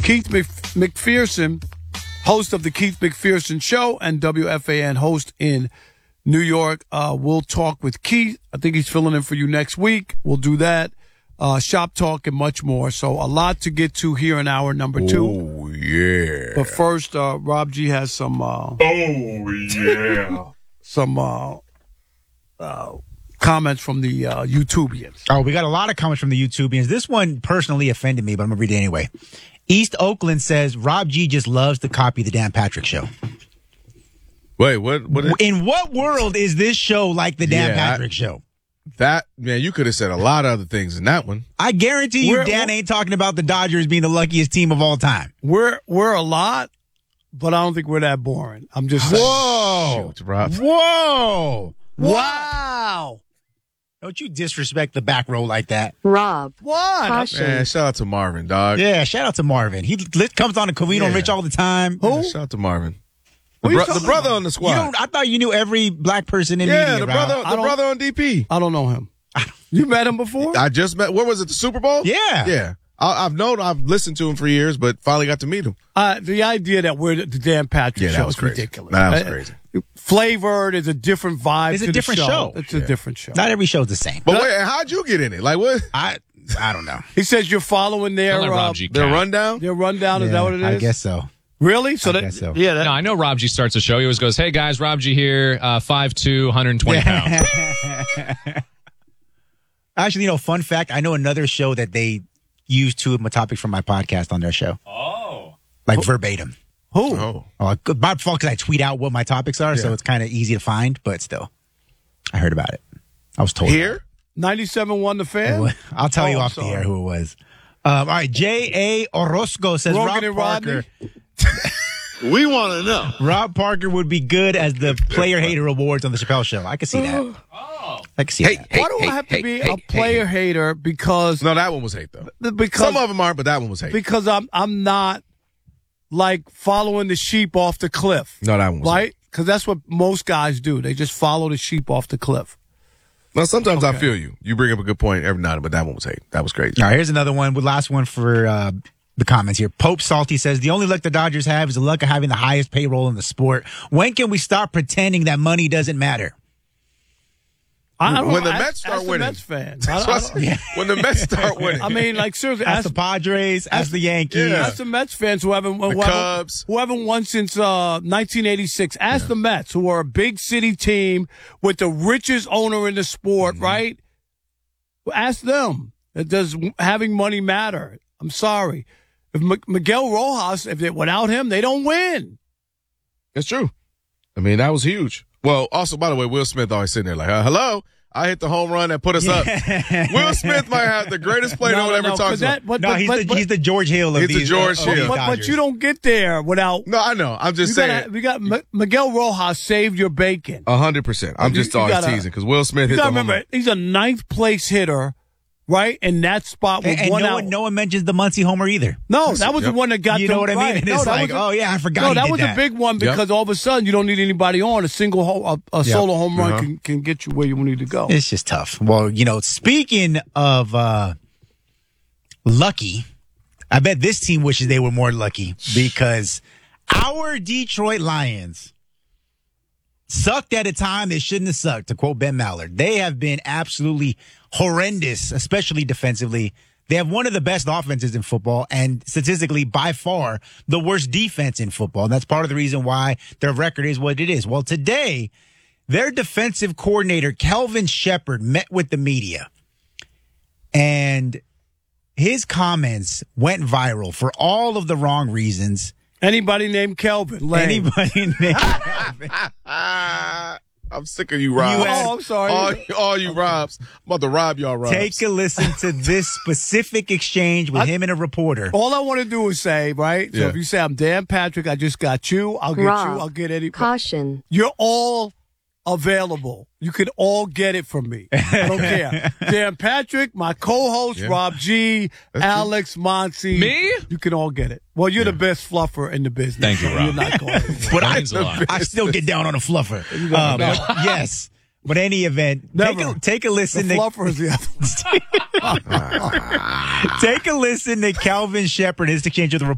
Keith McPherson, host of the Keith McPherson Show and WFAN host in New York. We'll talk with Keith. I think he's filling in for you next week. We'll do that. Shop talk and much more. So a lot to get to here in hour number 2. Oh, yeah. But first, Rob G has some some comments from the YouTubians. Oh, we got a lot of comments from the YouTubians. This one personally offended me, but I'm going to read it anyway. East Oakland says, Rob G just loves to copy the Dan Patrick Show. Wait, what? In what world is this show like the Dan Patrick Show? That, man, you could have said a lot of other things in that one. I guarantee you Dan ain't talking about the Dodgers being the luckiest team of all time. We're a lot, but I don't think we're that boring. I'm just saying. Whoa. Shoot, Rob. Whoa. Wow. Don't you disrespect the back row like that. Rob. What? Caution. Man, shout out to Marvin, dog. Yeah, shout out to Marvin. He comes on to Covino and Rich all the time. Yeah, shout out to Marvin. The brother on the squad. I thought you knew every black person in media. The brother on DP. I don't know him. You met him before? I just met. What was it? The Super Bowl? Yeah. Yeah. I've listened to him for years, but finally got to meet him. The idea that we're the Dan Patrick show is ridiculous. That was crazy. Flavored is a different vibe. It's a different show. It's a different show. Not every show's the same. But wait, how'd you get in it? Like what? I don't know. He says you're following their rundown. Their rundown. Is that what it is? I guess so. Really? I guess so. Yeah. No, I know Rob G starts the show. He always goes, "Hey guys, Rob G here, 5'2", 120 pounds." Actually, fun fact, I know another show that they use two of my topics from my podcast on their show. Oh. Like verbatim. Who? Oh. My fault because I tweet out what my topics are, so it's kind of easy to find, but still. I heard about it. I was told. Here? 97.1 The Fan? I'll tell you I'm off the sorry. air who it was. All right, J.A. Orozco says Rogan and Rob Parker. We want to know. Rob Parker would be good as the player hater awards on the Chappelle Show. I can see that. I can see that. Why do I have to be a player hater? Because No, that one was hate though. because Some of them aren't, but that one was hate. because I'm not like following the sheep off the cliff. No, that one was right? Because that's what most guys do. They just follow the sheep off the cliff. Now, sometimes I feel you. You bring up a good point every night, but that one was hate. That was crazy. All right, here's another one. Last one for the comments here. Pope Salty says, the only luck the Dodgers have is the luck of having the highest payroll in the sport. When can we stop pretending that money doesn't matter? When the Mets start winning. The Mets fans. When the Mets start winning. I mean, like, seriously. Ask the Padres, ask the Yankees. Ask the Mets fans who haven't Cubs. who haven't won since 1986. Ask the Mets, who are a big city team with the richest owner in the sport, right? Ask them. Does having money matter? I'm sorry. If Miguel Rojas, without him, they don't win. It's true. I mean, that was huge. Well, also, by the way, Will Smith always sitting there like, hello, I hit the home run that put us up. Will Smith might have the greatest play no one ever talks about. He's the George Hill of He's the George Hill. But you don't get there without. No, I know. I'm just saying. We got Miguel Rojas saved your bacon. 100%. I'm just always teasing because Will Smith hit the home run. Remember, he's a ninth place hitter. Right? In that spot with and one no out. No one mentions the Muncie homer either. No, that was the one that got You know what I mean? And it's like, I forgot No, that was a big one because all of a sudden you don't need anybody on. A single solo home run can get you where you need to go. It's just tough. Well, speaking of lucky, I bet this team wishes they were more lucky because our Detroit Lions sucked at a time they shouldn't have sucked, to quote Ben Mallard. They have been absolutely horrendous, especially defensively. They have one of the best offenses in football and statistically by far the worst defense in football. And that's part of the reason why their record is what it is. Well, today, their defensive coordinator, Kelvin Shepard, met with the media. And his comments went viral for all of the wrong reasons. Anybody named Kelvin? Anybody named Kelvin. I'm sick of you, Robs. I'm sorry. All you Robs. I'm about to rob y'all, Robs. Take a listen to this specific exchange with him and a reporter. All I want to do is say, right? So if you say, I'm Dan Patrick, I just got you, I'll get Rob, you, I'll get any. Caution. You're all available. You can all get it from me. I don't care. Dan Patrick, my co-host, Rob G, Alex, Monty. Me? You can all get it. Well, you're the best fluffer in the business. Thank you, so Rob. You're not going But That means a lot. I still get down on a fluffer. But yes. But any event, take a listen. The fluffer is the other. Take a listen to Kelvin Shepard, his exchange with the reporter.